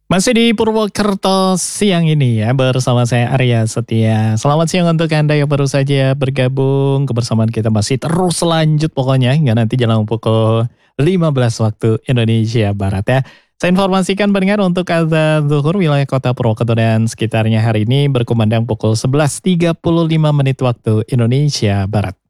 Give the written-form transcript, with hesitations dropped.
Masih di Purwokerto siang ini ya bersama saya Arya Setia. Selamat siang untuk Anda yang baru saja bergabung. Kebersamaan kita masih terus lanjut pokoknya hingga nanti jelang pukul 15 waktu Indonesia Barat ya. Saya informasikan pendengar untuk azan zuhur wilayah kota Purwokerto dan sekitarnya hari ini berkumandang pukul 11.35 menit waktu Indonesia Barat.